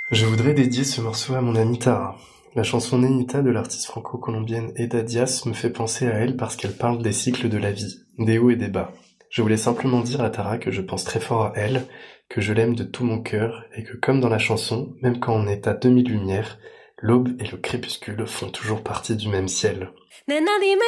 Je voudrais dédier ce morceau à mon amie Tara. La chanson Nenita de l'artiste franco-colombienne Eda Diaz me fait penser à elle parce qu'elle parle des cycles de la vie, des hauts et des bas. Je voulais simplement dire à Tara que je pense très fort à elle, que je l'aime de tout mon cœur et que comme dans la chanson, même quand on est à demi-lumière, l'aube et le crépuscule font toujours partie du même ciel. Nena, dime